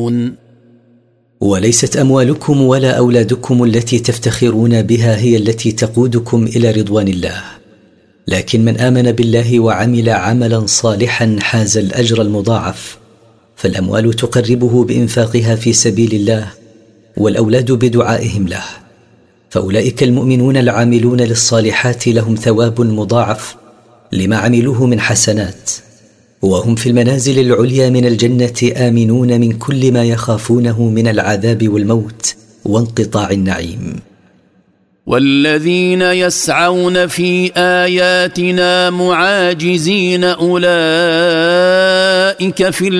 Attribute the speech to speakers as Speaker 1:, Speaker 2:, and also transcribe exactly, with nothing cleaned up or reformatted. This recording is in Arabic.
Speaker 1: يعلمون.
Speaker 2: وليست أموالكم ولا أولادكم التي تفتخرون بها هي التي تقودكم إلى رضوان الله، لكن من آمن بالله وعمل عملا صالحا حاز الأجر المضاعف. فالأموال تقربه بإنفاقها في سبيل الله، والأولاد بدعائهم له، فأولئك المؤمنون العاملون للصالحات لهم ثواب مضاعف لما عملوه من حسنات، وهم في المنازل العليا من الجنة آمنون من كل ما يخافونه من العذاب والموت وانقطاع النعيم.
Speaker 1: والذين يسعون في آياتنا معاجزين أولئك في